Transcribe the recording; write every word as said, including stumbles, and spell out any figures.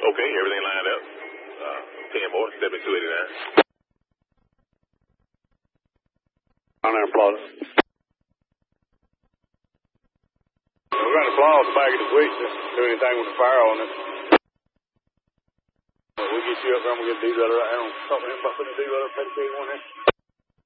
Okay, everything lined up. Uh, ten more, seventy-two eighty-nine. On there, Plata. We're going to fly off the back of the switch to do anything with the fire on it. We'll get you up there and we'll get a D-Letter right here. I'm talking to him about putting a D-Letter, P K one in.